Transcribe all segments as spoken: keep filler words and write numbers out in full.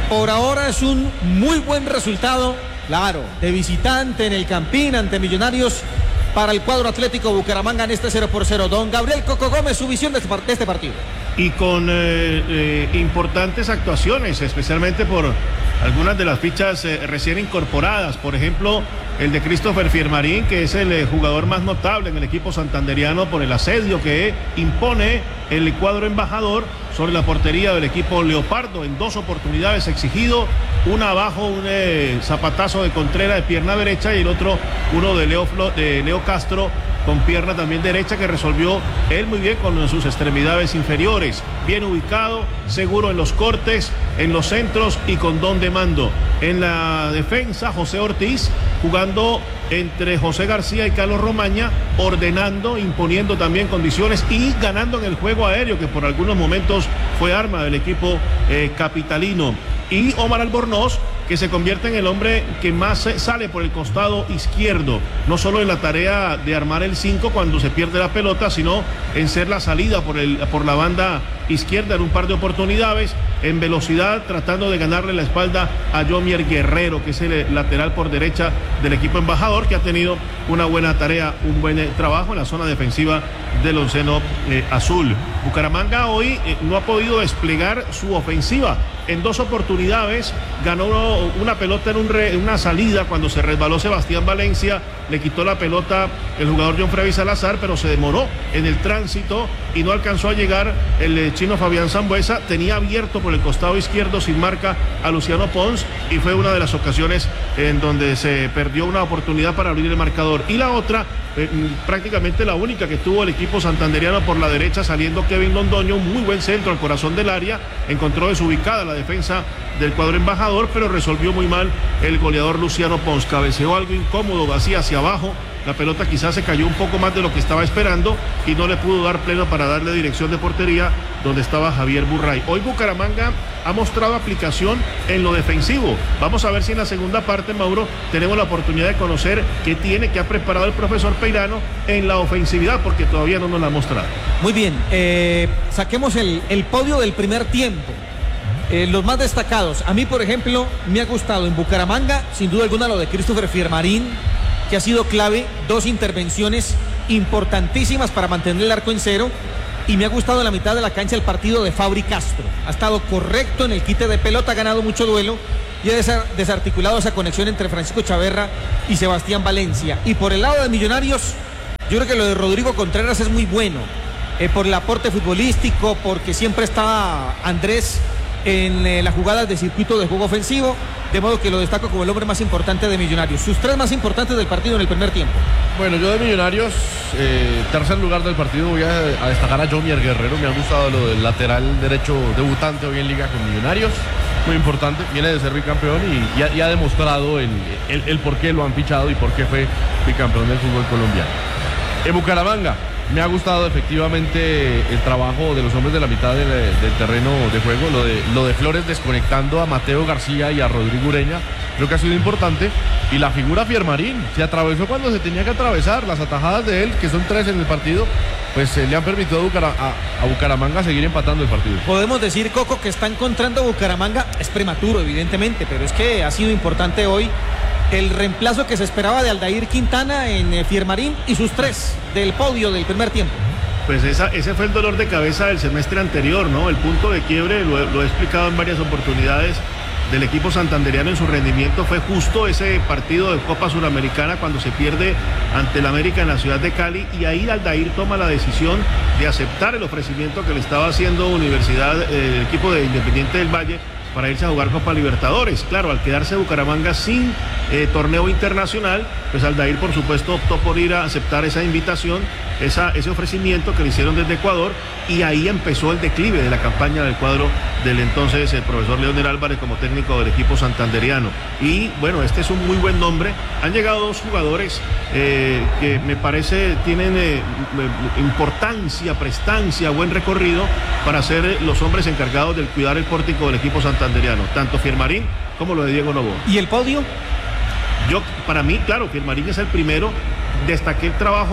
Por ahora es un muy buen resultado, claro, de visitante en el Campín ante Millonarios para el cuadro Atlético Bucaramanga en este cero por cero. Don Gabriel Coco Gómez, su visión de este, de este partido. Y con eh, eh, importantes actuaciones, especialmente por algunas de las fichas eh, recién incorporadas. Por ejemplo, el de Christopher Fiermarín, que es el eh, jugador más notable en el equipo santanderiano por el asedio que impone el cuadro embajador sobre la portería del equipo Leopardo. En dos oportunidades exigido, una abajo, un eh, zapatazo de Contreras de pierna derecha y el otro uno de Leo, Flo, de Leo Castro con pierna también derecha, que resolvió él muy bien con sus extremidades inferiores. Bien ubicado, seguro en los cortes, en los centros y con don de mando. En la defensa, José Ortiz jugando entre José García y Carlos Romaña, ordenando, imponiendo también condiciones y ganando en el juego aéreo, que por algunos momentos fue arma del equipo eh, capitalino. Y Omar Albornoz, que se convierte en el hombre que más sale por el costado izquierdo, no solo en la tarea de armar el cinco cuando se pierde la pelota, sino en ser la salida por, el, por la banda izquierda en un par de oportunidades, en velocidad, tratando de ganarle la espalda a Jomier Guerrero, que es el lateral por derecha del equipo embajador, que ha tenido una buena tarea, un buen eh, trabajo en la zona defensiva del onceno eh, azul. Bucaramanga hoy eh, no ha podido desplegar su ofensiva. En dos oportunidades ganó uno, una pelota en, un re, en una salida cuando se resbaló Sebastián Valencia, le quitó la pelota el jugador John Freddy Salazar, pero se demoró en el tránsito y no alcanzó a llegar el eh, chino Fabián Sambuesa. Tenía abierto por el costado izquierdo sin marca a Luciano Pons y fue una de las ocasiones en donde se perdió una oportunidad para abrir el marcador. Y la otra, eh, prácticamente la única que tuvo el equipo santanderiano por la derecha, saliendo Kevin Londoño, un muy buen centro al corazón del área, encontró desubicada la defensa del cuadro embajador, pero resolvió muy mal el goleador Luciano Pons. Cabeceó algo incómodo, así hacia abajo. La pelota quizás se cayó un poco más de lo que estaba esperando y no le pudo dar pleno para darle dirección de portería donde estaba Javier Burray. Hoy Bucaramanga ha mostrado aplicación en lo defensivo. Vamos a ver si en la segunda parte, Mauro, tenemos la oportunidad de conocer qué tiene, qué ha preparado el profesor Peirano en la ofensividad, porque todavía no nos la ha mostrado. Muy bien, eh, saquemos el, el podio del primer tiempo. Eh, los más destacados, a mí por ejemplo me ha gustado en Bucaramanga sin duda alguna lo de Christopher Fiermarín, que ha sido clave, dos intervenciones importantísimas para mantener el arco en cero, y me ha gustado en la mitad de la cancha el partido de Fabri Castro. Ha estado correcto en el quite de pelota, ha ganado mucho duelo y ha desarticulado esa conexión entre Francisco Chaverra y Sebastián Valencia. Y por el lado de Millonarios, yo creo que lo de Rodrigo Contreras es muy bueno, eh, por el aporte futbolístico, porque siempre está Andrés en eh, las jugadas de circuito de juego ofensivo, de modo que lo destaco como el hombre más importante de Millonarios. Sus tres más importantes del partido en el primer tiempo. Bueno, yo de Millonarios, eh, tercer lugar del partido, voy a, a destacar a Jomier Guerrero. Me ha gustado lo del lateral derecho debutante hoy en Liga con Millonarios, muy importante, viene de ser bicampeón y, y, ha, y ha demostrado el, el, el por qué lo han fichado y por qué fue bicampeón del fútbol colombiano. En Bucaramanga, me ha gustado efectivamente el trabajo de los hombres de la mitad del, del terreno de juego, lo de, lo de Flores desconectando a Mateo García y a Rodrigo Ureña, creo que ha sido importante, y la figura Fiermarín, se atravesó cuando se tenía que atravesar, las atajadas de él, que son tres en el partido, pues eh, le han permitido a, Bucara, a, a Bucaramanga seguir empatando el partido. Podemos decir, Coco, que está encontrando Bucaramanga, es prematuro evidentemente, pero es que ha sido importante hoy el reemplazo que se esperaba de Aldair Quintana en eh, Fiermarín y sus tres del podio del primer tiempo. Pues esa, ese fue el dolor de cabeza del semestre anterior, ¿no? El punto de quiebre, lo, lo he explicado en varias oportunidades, del equipo santanderiano en su rendimiento fue justo ese partido de Copa Suramericana cuando se pierde ante el América en la ciudad de Cali, y ahí Aldair toma la decisión de aceptar el ofrecimiento que le estaba haciendo Universidad, eh, el equipo de Independiente del Valle, para irse a jugar Copa Libertadores. Claro, al quedarse Bucaramanga sin eh, torneo internacional, pues Aldair por supuesto optó por ir a aceptar esa invitación, esa, ese ofrecimiento que le hicieron desde Ecuador, y ahí empezó el declive de la campaña del cuadro del entonces el profesor Leonel Álvarez como técnico del equipo santanderiano. Y bueno, este es un muy buen nombre. Han llegado dos jugadores eh, que me parece tienen eh, importancia, prestancia, buen recorrido para ser los hombres encargados del cuidar el pórtico del equipo santanderiano, tanto Fiermarín como lo de Diego Noboa. ¿Y el podio? Yo, para mí, claro, Fiermarín es el primero. Destaqué el trabajo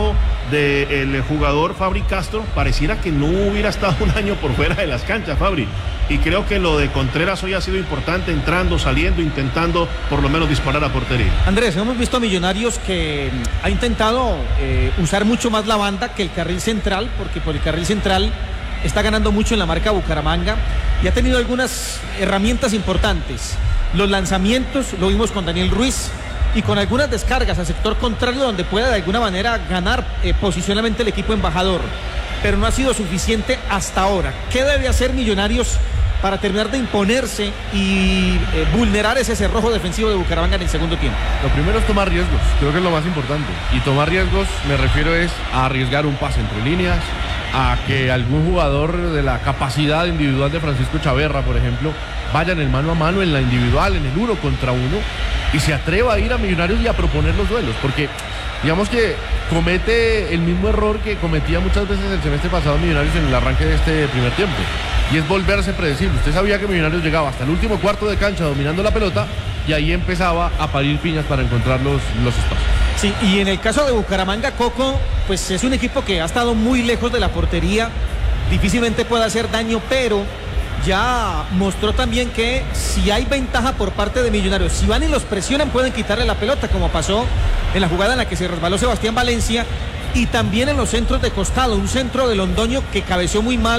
del jugador Fabri Castro, pareciera que no hubiera estado un año por fuera de las canchas, Fabri. Y creo que lo de Contreras hoy ha sido importante, entrando, saliendo, intentando por lo menos disparar a portería. Andrés, hemos visto a Millonarios que ha intentado eh, usar mucho más la banda que el carril central, porque por el carril central está ganando mucho en la marca Bucaramanga y ha tenido algunas herramientas importantes. Los lanzamientos, lo vimos con Daniel Ruiz, y con algunas descargas al sector contrario donde pueda de alguna manera ganar eh, posicionalmente el equipo embajador, pero no ha sido suficiente hasta ahora. ¿Qué debe hacer Millonarios para terminar de imponerse y eh, vulnerar ese cerrojo defensivo de Bucaramanga en el segundo tiempo? Lo primero es tomar riesgos, creo que es lo más importante. Y tomar riesgos, me refiero es a arriesgar un pase entre líneas, a que algún jugador de la capacidad individual de Francisco Chaverra, por ejemplo, vaya en el mano a mano, en la individual, en el uno contra uno, y se atreva a ir a Millonarios y a proponer los duelos, porque digamos que comete el mismo error que cometía muchas veces el semestre pasado Millonarios en el arranque de este primer tiempo, y es volverse predecible. Usted sabía que Millonarios llegaba hasta el último cuarto de cancha dominando la pelota, y ahí empezaba a parir piñas para encontrar los, los espacios. Sí, y en el caso de Bucaramanga, Coco, pues es un equipo que ha estado muy lejos de la portería, difícilmente puede hacer daño, pero ya mostró también que si hay ventaja por parte de Millonarios, si van y los presionan, pueden quitarle la pelota, como pasó en la jugada en la que se resbaló Sebastián Valencia, y también en los centros de costado, un centro de Londoño que cabeció muy mal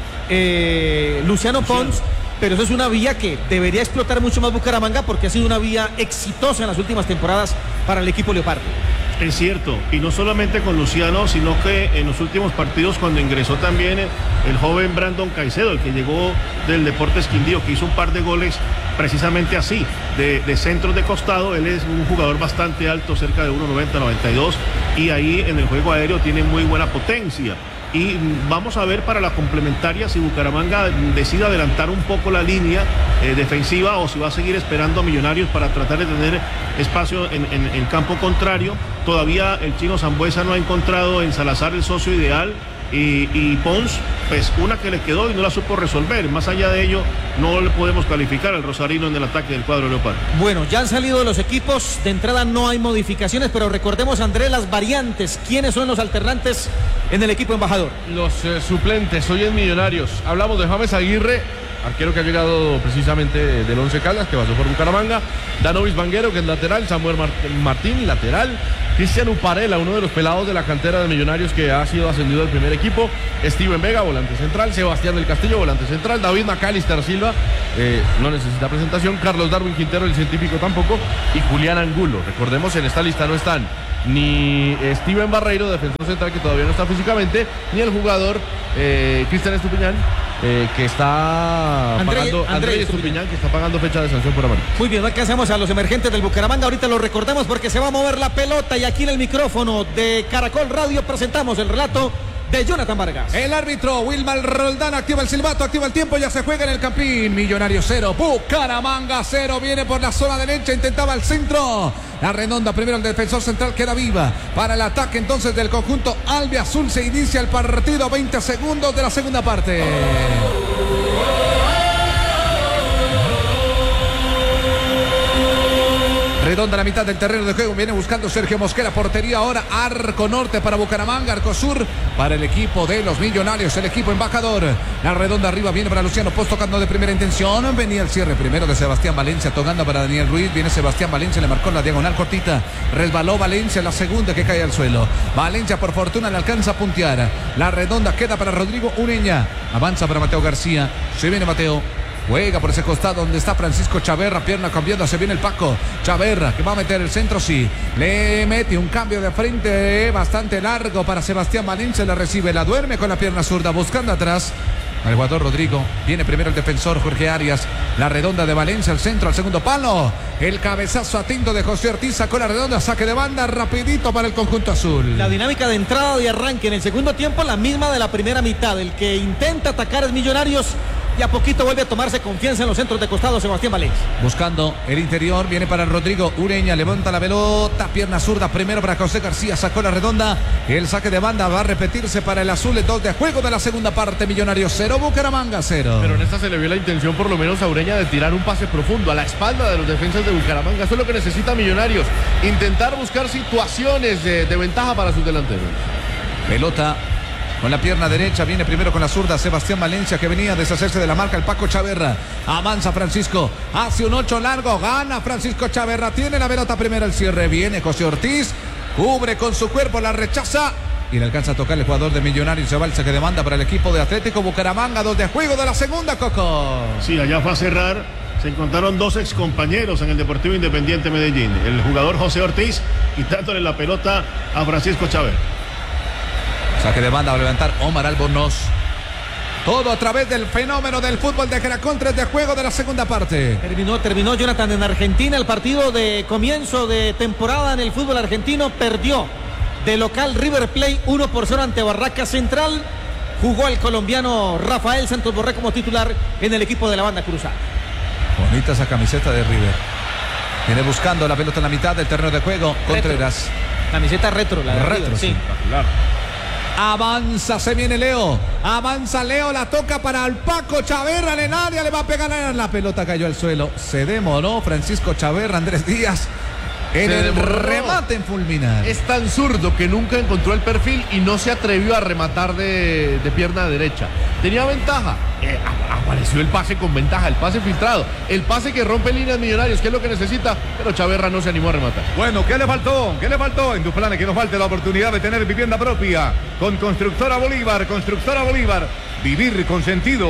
eh, Luciano Pons, pero eso es una vía que debería explotar mucho más Bucaramanga, porque ha sido una vía exitosa en las últimas temporadas para el equipo Leopardo. Es cierto, y no solamente con Luciano, sino que en los últimos partidos, cuando ingresó también el joven Brandon Caicedo, el que llegó del Deportes Quindío, que hizo un par de goles precisamente así, de, de centros de costado. Él es un jugador bastante alto, cerca de uno noventa, noventa y dos, y ahí en el juego aéreo tiene muy buena potencia. Y vamos a ver para la complementaria si Bucaramanga decide adelantar un poco la línea eh, defensiva, o si va a seguir esperando a Millonarios para tratar de tener espacio en, en, en campo contrario. Todavía el chino Sambuesa no ha encontrado en Salazar el socio ideal, y, y Pons, pues una que le quedó y no la supo resolver. Más allá de ello, no le podemos calificar al rosarino en el ataque del cuadro Leopardo. Bueno, ya han salido los equipos, de entrada no hay modificaciones, pero recordemos, Andrés, las variantes. ¿Quiénes son los alternantes en el equipo embajador? Los eh, suplentes, hoy en Millonarios. Hablamos de James Aguirre, arquero que ha llegado precisamente del Once Caldas, que pasó por Bucaramanga. Danovis Vanguero, que es lateral. Samuel Martín, lateral. Cristian Uparela, uno de los pelados de la cantera de Millonarios, que ha sido ascendido al primer equipo. Steven Vega, volante central. Sebastián del Castillo, volante central. David Macalister Silva, eh, no necesita presentación. Carlos Darwin Quintero, el científico, tampoco. Y Julián Angulo. Recordemos, en esta lista no están ni Steven Barreiro, defensor central, que todavía no está físicamente, ni el jugador eh, Cristian Estupiñán, eh, que está André, pagando André André Estupiñán, que está pagando fecha de sanción por amarillo. Muy bien, alcanzamos a los emergentes del Bucaramanga. Ahorita lo recordamos porque se va a mover la pelota, y aquí en el micrófono de Caracol Radio presentamos el relato de Jonathan Vargas. El árbitro Wilmar Roldán activa el silbato, activa el tiempo, ya se juega en el Campín. Millonarios cero, Bucaramanga cero. Viene por la zona derecha, intentaba el centro. La redonda, primero el defensor central, queda viva para el ataque entonces del conjunto albiazul. Se inicia el partido, veinte segundos de la segunda parte. Redonda la mitad del terreno de juego, viene buscando Sergio Mosquera, portería ahora, arco norte para Bucaramanga, arco sur para el equipo de los Millonarios, el equipo embajador. La redonda arriba viene para Luciano Post, tocando de primera intención, venía el cierre primero de Sebastián Valencia, tocando para Daniel Ruiz, viene Sebastián Valencia, le marcó la diagonal cortita, resbaló Valencia, la segunda que cae al suelo. Valencia por fortuna le alcanza a puntear, la redonda queda para Rodrigo Ureña, avanza para Mateo García, se viene Mateo. Juega por ese costado donde está Francisco Chaverra, pierna cambiando, se viene el Paco. Chaverra que va a meter el centro, sí. Le mete un cambio de frente bastante largo para Sebastián Valencia, le recibe, la duerme con la pierna zurda, buscando atrás al jugador Rodrigo. Viene primero el defensor Jorge Arias. La redonda de Valencia, el centro, al segundo palo. El cabezazo atento de José Ortiz, con la redonda, saque de banda rapidito para el conjunto azul. La dinámica de entrada y arranque en el segundo tiempo, la misma de la primera mitad. El que intenta atacar es Millonarios, y a poquito vuelve a tomarse confianza en los centros de costado Sebastián Valencia. Buscando el interior, viene para Rodrigo Ureña, levanta la pelota, pierna zurda, primero para José García, sacó la redonda, el saque de banda va a repetirse para el azul, el dos de juego de la segunda parte, Millonarios cero, Bucaramanga cero. Pero en esta se le vio la intención, por lo menos a Ureña, de tirar un pase profundo a la espalda de los defensas de Bucaramanga. Eso es lo que necesita Millonarios, intentar buscar situaciones de, de ventaja para sus delanteros. Pelota con la pierna derecha, viene primero con la zurda Sebastián Valencia, que venía a deshacerse de la marca el Paco Chaverra. Avanza Francisco, hace un ocho largo, gana Francisco Chaverra, tiene la pelota primero el cierre, viene José Ortiz, cubre con su cuerpo, la rechaza y le alcanza a tocar el jugador de Millonarios. Se va el saque de banda para el equipo de Atlético Bucaramanga, dos de juego de la segunda, Coco. Sí, allá fue a cerrar. Se encontraron dos excompañeros en el Deportivo Independiente Medellín. El jugador José Ortiz quitándole la pelota a Francisco Chaverra. Saque de banda va a levantar Omar Albornoz. Todo a través del fenómeno del fútbol de Caracol, tres de juego de la segunda parte. Terminó, terminó Jonathan en Argentina el partido de comienzo de temporada en el fútbol argentino. Perdió de local River Plate uno por cero ante Barraca Central. Jugó el colombiano Rafael Santos Borré como titular en el equipo de la banda cruzada. Bonita esa camiseta de River. Viene buscando la pelota en la mitad del terreno de juego. Retro. Contreras. Camiseta retro, la de Retro, River, sí. Espectacular. Avanza, se viene Leo. Avanza Leo, la toca para el Paco Chaverra en el área. Le va a pegar la pelota, cayó al suelo. Se demoró Francisco Chaverra, Andrés Díaz. En Se el demoró. remate en fulminar. Es tan zurdo que nunca encontró el perfil y no se atrevió a rematar de, de pierna derecha. Tenía ventaja. Eh, apareció el pase con ventaja, el pase filtrado, el pase que rompe líneas Millonarios, que es lo que necesita, pero Chaverra no se animó a rematar. Bueno, ¿qué le faltó? ¿Qué le faltó? En tus planes que nos falte la oportunidad de tener vivienda propia. Con Constructora Bolívar, Constructora Bolívar. Vivir con sentido.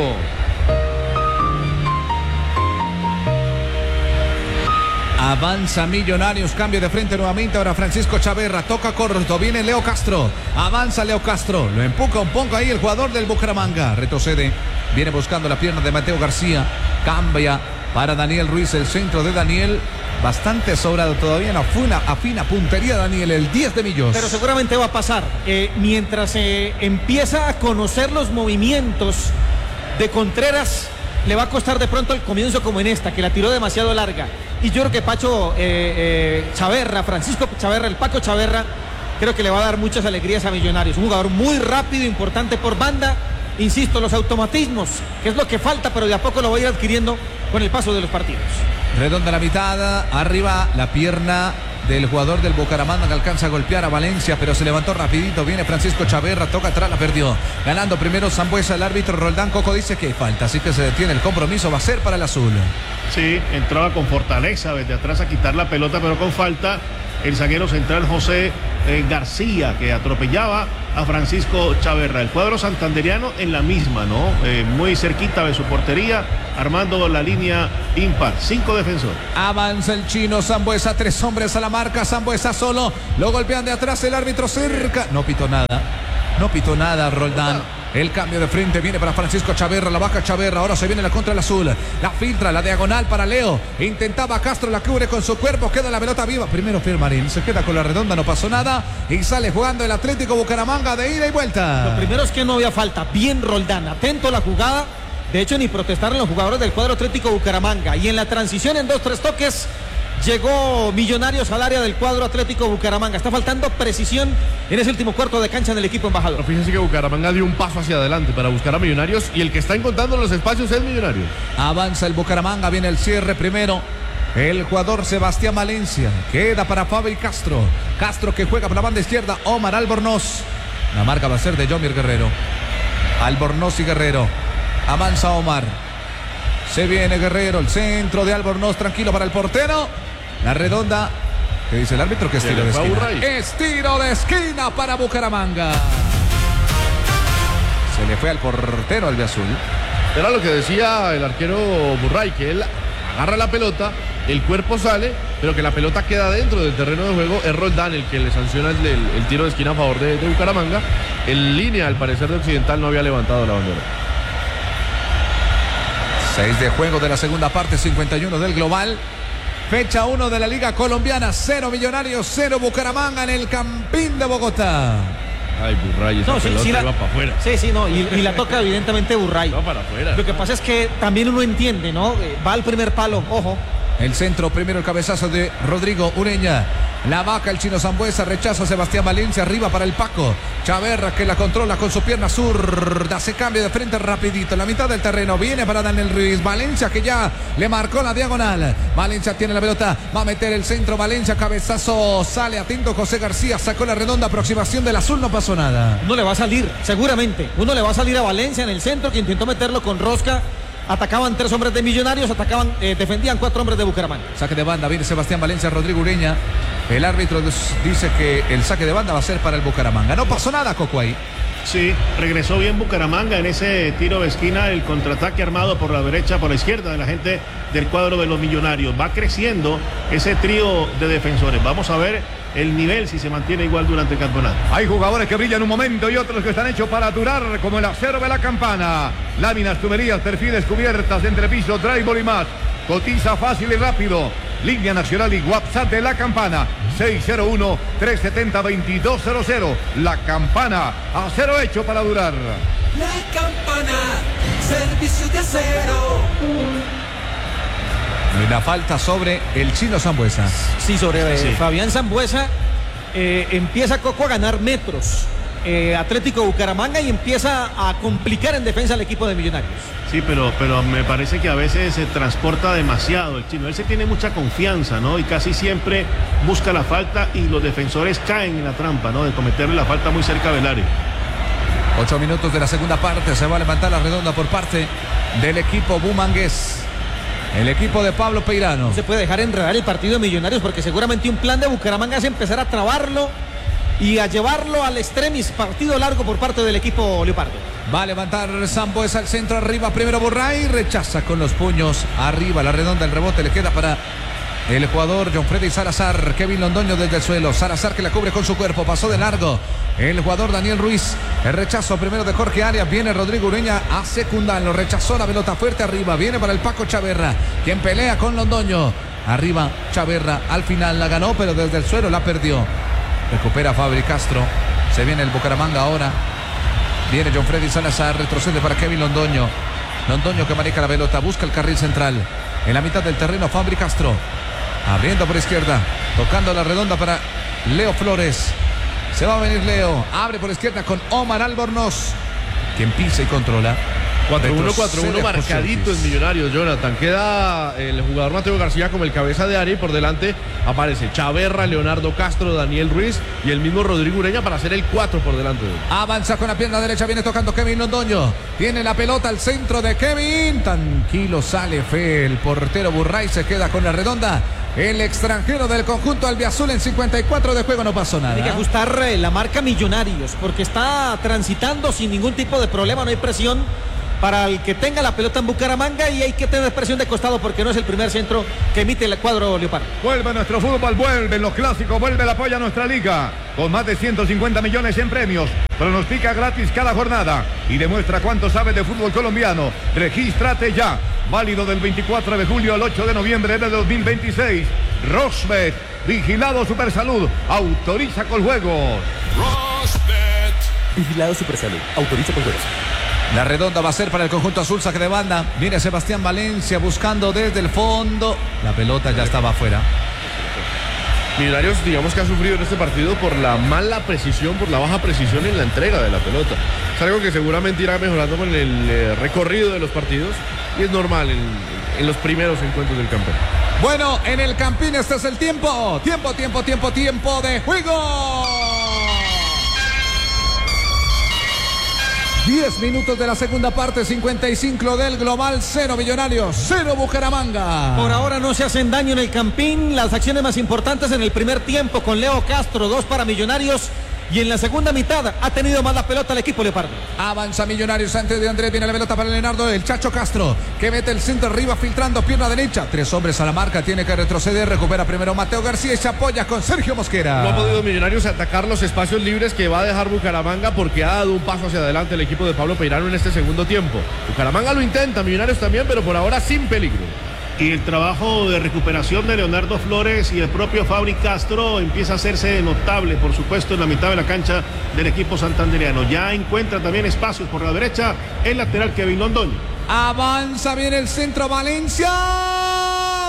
Avanza Millonarios, cambio de frente nuevamente. Ahora Francisco Chaverra, toca corto, viene Leo Castro. Avanza Leo Castro, lo empuja un poco ahí el jugador del Bucaramanga. Retrocede, viene buscando la pierna de Mateo García. Cambia para Daniel Ruiz, el centro de Daniel. Bastante sobrado todavía, no afina, afina puntería Daniel, el diez de Millos. Pero seguramente va a pasar. Eh, mientras eh, empieza a conocer los movimientos de Contreras, le va a costar de pronto el comienzo como en esta, que la tiró demasiado larga. Y yo creo que Pacho eh, eh, Chaverra, Francisco Chaverra, el Paco Chaverra, creo que le va a dar muchas alegrías a Millonarios. Un jugador muy rápido, importante por banda. Insisto, los automatismos, que es lo que falta, pero de a poco lo va a ir adquiriendo con el paso de los partidos. Redonda la mitad, arriba la pierna del jugador del Bucaramanga que alcanza a golpear a Valencia, pero se levantó rapidito, viene Francisco Chaverra, toca atrás, la perdió. Ganando primero Sambuesa, el árbitro Roldán Coco dice que hay falta, así que se detiene el compromiso, va a ser para el azul. Sí, entraba con fortaleza desde atrás a quitar la pelota, pero con falta el zaguero central José eh, García, que atropellaba a Francisco Chaverra. El cuadro santanderiano en la misma, ¿no? Eh, muy cerquita de su portería, armando la línea impar. Cinco defensores. Avanza el chino Sambuesa, tres hombres a la marca, Sambuesa solo, lo golpean de atrás, el árbitro cerca. No pitó nada, no pitó nada Roldán. El cambio de frente viene para Francisco Chaverra, la baja Chaverra, ahora se viene la contra el azul, la filtra, la diagonal para Leo, intentaba Castro, la cubre con su cuerpo, queda la pelota viva, primero Firmarín, se queda con la redonda, no pasó nada y sale jugando el Atlético Bucaramanga de ida y vuelta. Lo primero es que no había falta, bien Roldán, atento a la jugada, de hecho ni protestaron los jugadores del cuadro Atlético Bucaramanga, y en la transición en dos, tres toques, llegó Millonarios al área del cuadro Atlético Bucaramanga. Está faltando precisión en ese último cuarto de cancha en el equipo embajador. Pero fíjense que Bucaramanga dio un paso hacia adelante para buscar a Millonarios y el que está encontrando los espacios es Millonarios. Avanza el Bucaramanga, viene el cierre primero. El jugador Sebastián Valencia, queda para Fabi Castro. Castro que juega por la banda izquierda, Omar Albornoz. La marca va a ser de Jomir Guerrero. Albornoz y Guerrero. Avanza Omar. Se viene Guerrero, el centro de Albornoz, tranquilo para el portero. La redonda, ¿qué dice el árbitro? Que es tiro de esquina. Es tiro de esquina para Bucaramanga. Se le fue al portero albiazul. Era lo que decía el arquero Burray, que él agarra la pelota, el cuerpo sale, pero que la pelota queda dentro del terreno de juego. Es Roldán el que le sanciona el, el, el tiro de esquina a favor de, de Bucaramanga. En línea, al parecer, de Occidental no había levantado la bandera. seis de juego de la segunda parte, cincuenta y uno del global. Fecha uno de la Liga Colombiana, cero Millonarios, cero Bucaramanga en el Campín de Bogotá. Ay, Burray, esa No, sí, pelota sí la- iba para afuera. Sí, sí, no, y, y la toca evidentemente Burray. No, para afuera. Lo que pasa es que también uno entiende, ¿no? Eh, Va al primer palo, ojo, El centro, primero el cabezazo de Rodrigo Ureña. La vaca el chino Sambuesa, rechaza a Sebastián Valencia, arriba para el Paco. Chaverra que la controla con su pierna zurda, se cambia de frente rapidito, en la mitad del terreno, viene para Daniel Ruiz. Valencia que ya le marcó la diagonal. Valencia tiene la pelota, va a meter el centro, Valencia, cabezazo, sale atento José García, sacó la redonda, aproximación del azul, no pasó nada. Uno le va a salir, seguramente, uno le va a salir a Valencia en el centro, que intentó meterlo con rosca. Atacaban tres hombres de Millonarios, atacaban, eh, defendían cuatro hombres de Bucaramanga. Saque de banda, viene Sebastián Valencia, Rodrigo Ureña. El árbitro dice que el saque de banda va a ser para el Bucaramanga. No pasó nada, Coco, ahí. Sí, regresó bien Bucaramanga en ese tiro de esquina, el contraataque armado por la derecha, por la izquierda de la gente del cuadro de los Millonarios. Va creciendo ese trío de defensores. Vamos a ver el nivel si se mantiene igual durante el campeonato. Hay jugadores que brillan un momento y otros que están hechos para durar, como el acero de la Campana. Láminas, tuberías, perfiles, cubiertas, entrepiso, drywall y más. Cotiza fácil y rápido. Línea nacional y WhatsApp de la Campana. seis cero uno, tres siete cero, dos dos cero cero. La Campana, acero hecho para durar. La Campana, servicio de acero. Y la falta sobre el chino Sambuesa. Sí, sobre eh, Sí. Fabián Sambuesa. Eh, empieza Coco a ganar metros. Eh, Atlético Bucaramanga y empieza a complicar en defensa al equipo de Millonarios. Sí, pero, pero me parece que a veces se transporta demasiado el chino. Él se tiene mucha confianza, ¿no? Y casi siempre busca la falta y los defensores caen en la trampa, ¿no? De cometerle la falta muy cerca del área. Ocho minutos de la segunda parte. Se va a levantar la redonda por parte del equipo bumangués. El equipo de Pablo Peirano. No se puede dejar enredar el partido de Millonarios porque seguramente un plan de Bucaramanga es empezar a trabarlo y a llevarlo al extremis, partido largo por parte del equipo Leopardo. Va a levantar Sambuesa al centro, arriba primero Burray, rechaza con los puños, arriba la redonda, el rebote le queda para el jugador John Freddy Salazar. Kevin Londoño desde el suelo, Salazar que la cubre con su cuerpo, pasó de largo el jugador Daniel Ruiz. El rechazo primero de Jorge Arias, viene Rodrigo Ureña a secundarlo, rechazó la pelota fuerte arriba, viene para el Paco Chaverra, quien pelea con Londoño. Arriba Chaverra, al final la ganó, pero desde el suelo la perdió. Recupera Fabri Castro, se viene el Bucaramanga ahora. Viene John Freddy Salazar, retrocede para Kevin Londoño. Londoño que maneja la pelota, busca el carril central. En la mitad del terreno Fabri Castro, abriendo por izquierda, tocando la redonda para Leo Flores. Se va a venir Leo, abre por izquierda con Omar Albornoz, quien pisa y controla. cuatro uno, cuatro uno Retrocede marcadito en Porzingis. Millonarios, Jonathan. Queda el jugador Mateo García como el cabeza de área y por delante aparece Chaverra, Leonardo Castro, Daniel Ruiz y el mismo Rodrigo Ureña para hacer el cuatro por delante de él. Avanza con la pierna derecha, viene tocando Kevin Londoño. Tiene la pelota al centro de Kevin. Tranquilo sale Fe, el portero Burray se queda con la redonda. El extranjero del conjunto albiazul en cincuenta y cuatro de juego, no pasó nada. Hay que ajustar eh, la marca Millonarios porque está transitando sin ningún tipo de problema, no hay presión para el que tenga la pelota en Bucaramanga y hay que tener presión de costado porque no es el primer centro que emite el cuadro Leopardo. Vuelve nuestro fútbol, vuelven los clásicos, vuelve el apoyo a nuestra liga. Con más de ciento cincuenta millones en premios. Pronostica gratis cada jornada y demuestra cuánto sabe de fútbol colombiano. Regístrate ya. Válido del veinticuatro de julio al ocho de noviembre de dos mil veintiséis. Rosbet, vigilado Supersalud, autoriza con juegos. Vigilado Supersalud. Autoriza con juegos. La redonda va a ser para el conjunto azul, saque de banda. Viene Sebastián Valencia buscando desde el fondo. La pelota ya estaba afuera. Millonarios, digamos que ha sufrido en este partido por la mala precisión, por la baja precisión en la entrega de la pelota. Es algo que seguramente irá mejorando con el eh, recorrido de los partidos y es normal en, en los primeros encuentros del campeonato. Bueno, en el Campín este es el tiempo. Tiempo, tiempo, tiempo, tiempo de juego. diez minutos de la segunda parte, cincuenta y cinco del global, cero Millonarios, cero Bucaramanga. Por ahora no se hacen daño en el Campín. Las acciones más importantes en el primer tiempo con Leo Castro, dos para Millonarios. Y en la segunda mitad ha tenido más la pelota el equipo Leopardo. Avanza Millonarios antes de Andrés, viene la pelota para Leonardo, el Chacho Castro, que mete el centro arriba filtrando pierna derecha. Tres hombres a la marca, tiene que retroceder, recupera primero Mateo García y se apoya con Sergio Mosquera. No ha podido Millonarios atacar los espacios libres que va a dejar Bucaramanga porque ha dado un paso hacia adelante el equipo de Pablo Peirano en este segundo tiempo. Bucaramanga lo intenta, Millonarios también, pero por ahora sin peligro. Y el trabajo de recuperación de Leonardo Flores y el propio Fabri Castro empieza a hacerse notable, por supuesto, en la mitad de la cancha del equipo santandereano. Ya encuentra también espacios por la derecha el lateral Kevin Londoño. Avanza bien el centro, Valencia.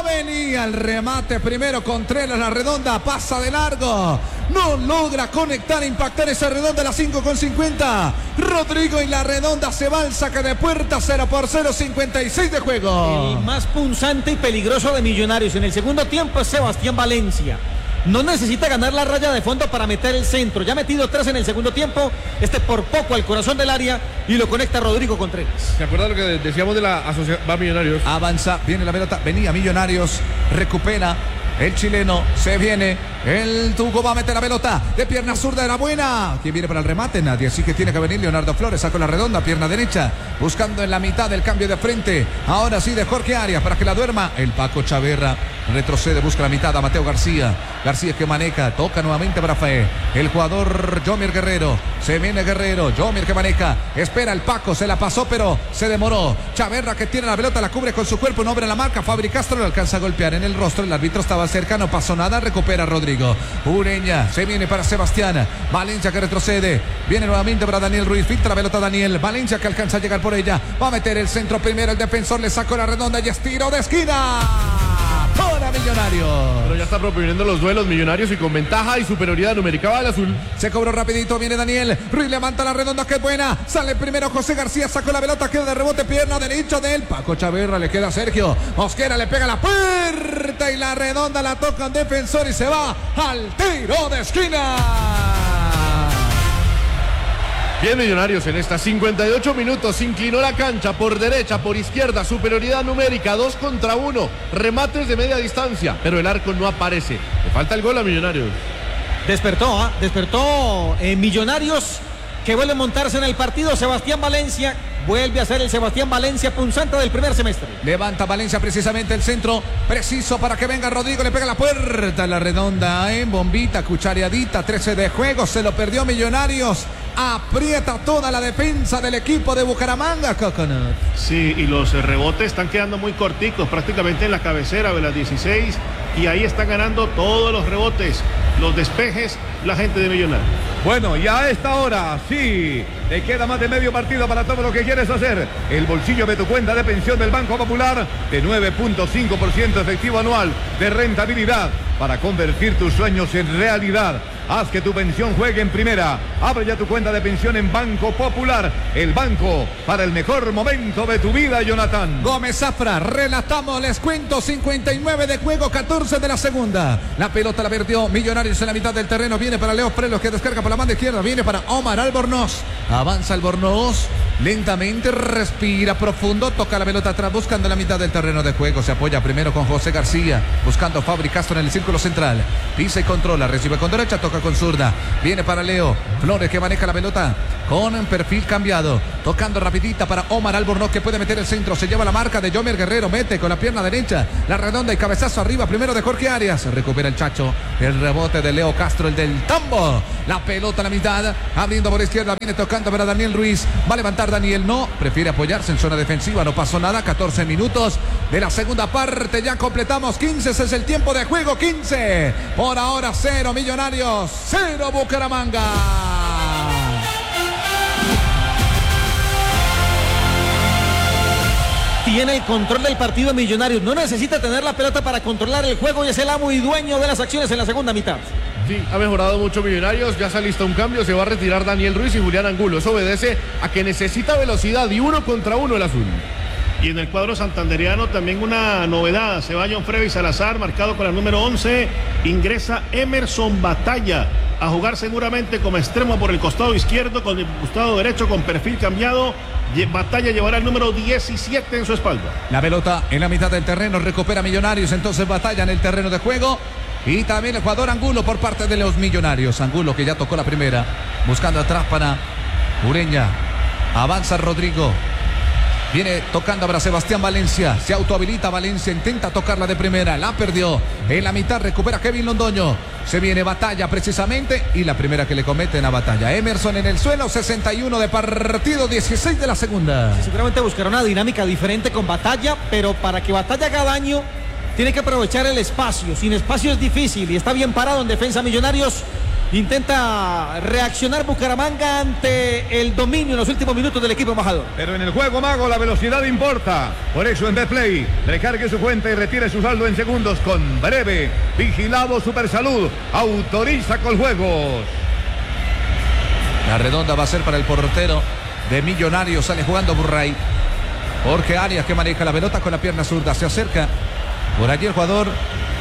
venía el remate primero Contreras, la redonda pasa de largo. No logra conectar, impactar esa redonda a las cinco con cincuenta. Rodrigo y la redonda se va al saque de puerta, cero por cero, cincuenta y seis de juego. El más punzante y peligroso de Millonarios en el segundo tiempo es Sebastián Valencia. No necesita ganar la raya de fondo para meter el centro. Ya ha metido tres en el segundo tiempo. Este por poco al corazón del área y lo conecta Rodrigo Contreras. ¿Se acuerdan lo que decíamos de la asociación? Va Millonarios. Avanza, viene la pelota, venía Millonarios, recupera el chileno, se viene, el Tugo va a meter la pelota de pierna zurda de la buena. ¿Quién viene para el remate? Nadie, así que tiene que venir Leonardo Flores, sacó la redonda, pierna derecha, buscando en la mitad del cambio de frente. Ahora sí de Jorge Arias para que la duerma. El Paco Chaverra retrocede, busca la mitad a Mateo García. García que maneja, toca nuevamente para Fe. El jugador Jomir Guerrero, se viene Guerrero, Jomir que maneja, espera el Paco, se la pasó pero se demoró. Chaverra que tiene la pelota, la cubre con su cuerpo, no abre la marca. Fabri Castro lo alcanza a golpear en el rostro, el árbitro estaba cerca, no pasó nada, recupera Rodrigo. Ureña, se viene para Sebastián. Valencia que retrocede, viene nuevamente para Daniel Ruiz, filtra la pelota Daniel. Valencia que alcanza a llegar por ella, va a meter el centro primero, el defensor le sacó la redonda y es tiro de esquina para Millonarios. Pero ya está proponiendo los duelos Millonarios y con ventaja y superioridad numérica va el azul. Se cobró rapidito, viene Daniel Ruiz, levanta la redonda, que buena. Sale primero José García, sacó la pelota, queda de rebote, pierna derecha de él. Paco Chaverra, le queda a Sergio Mosquera, le pega la puerta y la redonda la toca un defensor y se va al tiro de esquina. Bien Millonarios en estas cincuenta y ocho minutos, inclinó la cancha por derecha, por izquierda, superioridad numérica, dos contra uno, remates de media distancia, pero el arco no aparece. Le falta el gol a Millonarios. Despertó, ¿eh? despertó eh, Millonarios, que vuelve a montarse en el partido. Sebastián Valencia vuelve a ser el Sebastián Valencia punzante del primer semestre. Levanta Valencia precisamente el centro, preciso para que venga Rodrigo, le pega la puerta, la redonda en bombita, cuchareadita, trece de juego, se lo perdió Millonarios. Aprieta toda la defensa del equipo de Bucaramanga, Coconut. Sí, y los eh, rebotes están quedando muy corticos, prácticamente en la cabecera de las dieciséis, y ahí están ganando todos los rebotes, los despejes, la gente de Millonarios. Bueno, y a esta hora, sí, te queda más de medio partido para todo lo que quieres hacer. El bolsillo de tu cuenta de pensión del Banco Popular de nueve punto cinco por ciento efectivo anual de rentabilidad para convertir tus sueños en realidad. Haz que tu pensión juegue en primera. Abre ya tu cuenta de pensión en Banco Popular, el banco para el mejor momento de tu vida, Jonathan. Gómez Zafra, relatamos, les cuento, cincuenta y nueve de juego, catorce de la segunda. La pelota la perdió Millonarios en la mitad del terreno, viene para Leo Frelos que descarga por la banda izquierda, viene para Omar Albornoz. Avanza Albornoz, lentamente, respira profundo, toca la pelota atrás, buscando la mitad del terreno de juego. Se apoya primero con José García, buscando Fabri Castro en el círculo central. Pisa y controla, recibe con derecha, toca con zurda. Viene para Leo Flores que maneja la pelota con perfil cambiado, tocando rapidita para Omar Albornoz que puede meter el centro, se lleva la marca de Jomer Guerrero, mete con la pierna derecha, la redonda y cabezazo arriba, primero de Jorge Arias, recupera el Chacho, el rebote de Leo Castro, el del Tambo, la pelota a la mitad, abriendo por izquierda, viene tocando para Daniel Ruiz, va a levantar Daniel, no, prefiere apoyarse en zona defensiva, no pasó nada, catorce minutos de la segunda parte, ya completamos quince, ese es el tiempo de juego, quince, por ahora cero Millonarios, cero Bucaramanga. Tiene el control del partido Millonarios, no necesita tener la pelota para controlar el juego y es el amo y dueño de las acciones en la segunda mitad. Sí, ha mejorado mucho Millonarios, ya se alista un cambio, se va a retirar Daniel Ruiz y Julián Angulo. Eso obedece a que necesita velocidad y uno contra uno el azul. Y en el cuadro santanderiano también una novedad, se va John Freddy Salazar, marcado con el número once, ingresa Emerson Batalla a jugar seguramente como extremo por el costado izquierdo, con el costado derecho con perfil cambiado. Batalla llevará el número diecisiete en su espalda. La pelota en la mitad del terreno, recupera Millonarios, entonces Batalla en el terreno de juego. Y también el jugador Angulo por parte de los Millonarios. Angulo que ya tocó la primera, buscando atrás para Ureña. Avanza Rodrigo. Viene tocando para Sebastián Valencia. Se autohabilita Valencia. Intenta tocarla de primera. La perdió. En la mitad recupera Kevin Londoño. Se viene Batalla precisamente. Y la primera que le cometen a Batalla. Emerson en el suelo. sesenta y uno de partido. dieciséis de la segunda. Sí, seguramente buscará una dinámica diferente con Batalla. Pero para que Batalla haga daño, tiene que aprovechar el espacio. Sin espacio es difícil. Y está bien parado en defensa Millonarios. Intenta reaccionar Bucaramanga ante el dominio en los últimos minutos del equipo embajador. Pero en el juego, Mago, la velocidad importa. Por eso en Betplay, recargue su cuenta y retire su saldo en segundos con Breve. Vigilado Supersalud. Autoriza Coljuegos. La redonda va a ser para el portero de Millonarios. Sale jugando Burray. Jorge Arias, que maneja la pelota con la pierna zurda. Se acerca por allí el jugador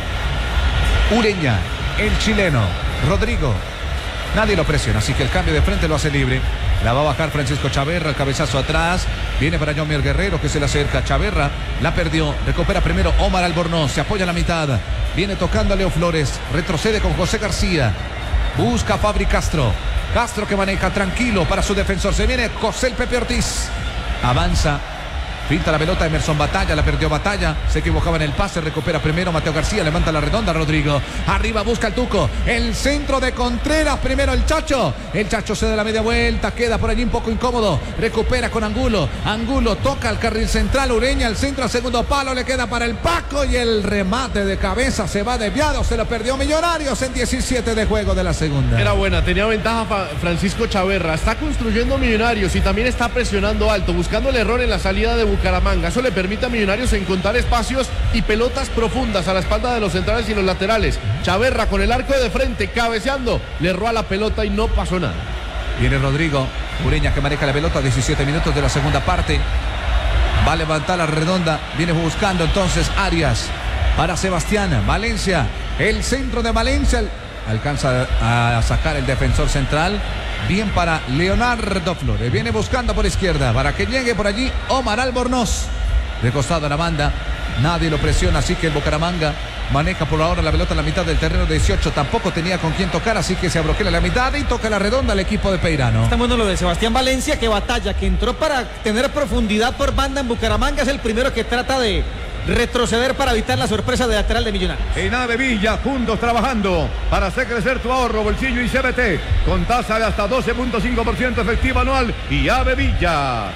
Ureña, el chileno. Rodrigo, nadie lo presiona, así que el cambio de frente lo hace libre. La va a bajar Francisco Chaverra, el cabezazo atrás. Viene para Jomier Guerrero, que se le acerca. Chaverra la perdió, recupera primero Omar Albornoz, se apoya a la mitad. Viene tocando a Leo Flores, retrocede con José García. Busca a Fabri Castro. Castro, que maneja tranquilo para su defensor. Se viene José el Pepe Ortiz. Avanza. Pinta la pelota Emerson Batalla, la perdió Batalla, se equivocaba en el pase, recupera primero Mateo García, levanta la redonda Rodrigo, arriba busca el Tuco, el centro de Contreras, primero el Chacho, el Chacho se da la media vuelta, queda por allí un poco incómodo, recupera con Angulo, Angulo toca al carril central, Ureña, el centro al segundo palo, le queda para el Paco y el remate de cabeza se va desviado, se lo perdió Millonarios en diecisiete de juego de la segunda. Era buena, tenía ventaja Francisco Chaverra, está construyendo Millonarios y también está presionando alto, buscando el error en la salida de Bucaramanga. Eso le permite a Millonarios encontrar espacios y pelotas profundas a la espalda de los centrales y los laterales. Chaverra con el arco de frente, cabeceando, le erró a la pelota y no pasó nada. Viene Rodrigo, Ureña, que maneja la pelota, diecisiete minutos de la segunda parte. Va a levantar la redonda, viene buscando entonces Arias para Sebastián Valencia, el centro de Valencia, alcanza a sacar el defensor central. Bien para Leonardo Flores. Viene buscando por izquierda para que llegue por allí Omar Albornoz. De costado a la banda. Nadie lo presiona, así que el Bucaramanga maneja por ahora la pelota en la mitad del terreno dieciocho. Tampoco tenía con quién tocar, así que se abroquela la mitad y toca la redonda al equipo de Peirano. Está bueno lo de Sebastián Valencia, que batalla, que entró para tener profundidad por banda en Bucaramanga. Es el primero que trata de retroceder para evitar la sorpresa de lateral de Millonarios. En Ave Villa, juntos trabajando para hacer crecer tu ahorro, bolsillo y C B T con tasa de hasta doce punto cinco por ciento efectiva anual y Ave Villa.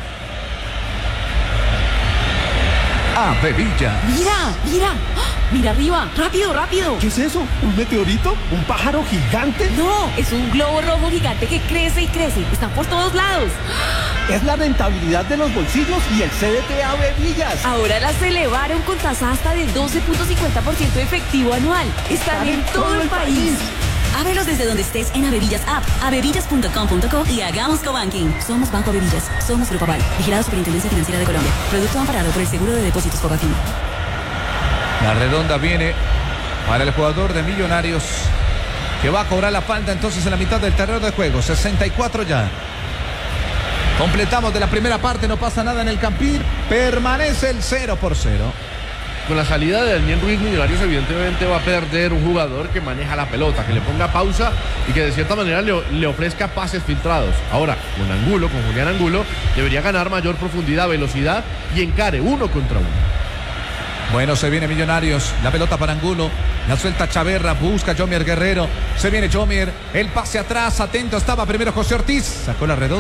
Ave Villa. Mira, mira, mira arriba, rápido, rápido. ¿Qué es eso? ¿Un meteorito? ¿Un pájaro gigante? No, es un globo rojo gigante que crece y crece. Están por todos lados. Es la rentabilidad de los bolsillos y el C D T Ave Villas. Ahora las elevaron con tasa hasta de doce punto cincuenta por ciento efectivo anual. Están en todo el país. Ábrelos desde donde estés en Avevillas App, avevillas punto com punto co y hagamos cobanking. Somos Banco Avevillas, somos Grupo Aval, vigilado Superintendencia Financiera de Colombia. Producto amparado por el Seguro de Depósitos Cobanking. La redonda viene para el jugador de Millonarios, que va a cobrar la falta entonces en la mitad del terreno de juego. sesenta y cuatro ya. Completamos de la primera parte, no pasa nada en el Campín. Permanece el cero por cero. Con la salida de Daniel Ruiz, Millonarios evidentemente va a perder un jugador que maneja la pelota, que le ponga pausa y que de cierta manera le, le ofrezca pases filtrados. Ahora, con Angulo, con Julián Angulo, debería ganar mayor profundidad, velocidad y encare uno contra uno. Bueno, se viene Millonarios, la pelota para Angulo, la suelta Chaverra, busca Jomier Guerrero, se viene Jomier, el pase atrás, atento estaba primero José Ortiz, sacó la redonda.